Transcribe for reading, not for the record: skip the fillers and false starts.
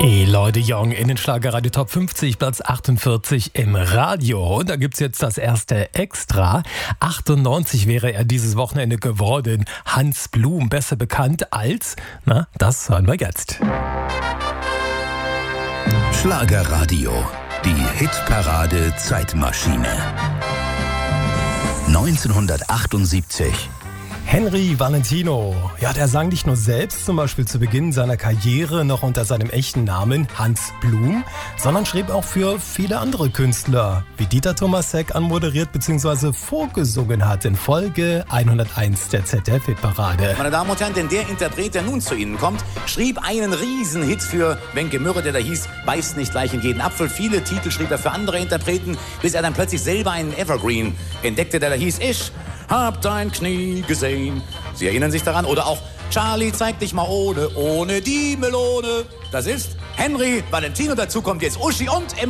Eloy de Jong in den Schlagerradio Top 50, Platz 48 im Radio. Und da gibt's jetzt das erste Extra. 98 wäre er dieses Wochenende geworden. Hans Blum, besser bekannt als, das hören wir jetzt. Schlagerradio, die Hitparade Zeitmaschine. 1978. Henry Valentino, der sang nicht nur selbst, zum Beispiel zu Beginn seiner Karriere noch unter seinem echten Namen Hans Blum, sondern schrieb auch für viele andere Künstler, wie Dieter Thomas Heck anmoderiert bzw. vorgesungen hat in Folge 101 der ZDF-Hitparade. Meine Damen und Herren, denn der Interpret, der nun zu Ihnen kommt, schrieb einen Riesenhit für Wenke Mürre, der da hieß, beißt nicht gleich in jeden Apfel. Viele Titel schrieb er für andere Interpreten, bis er dann plötzlich selber einen Evergreen entdeckte, der da hieß, ich hab dein Knie gesehen. Sie erinnern sich daran? Oder auch Charlie, zeig dich mal ohne die Melone. Das ist Henry Valentino. Dazu kommt jetzt Uschi und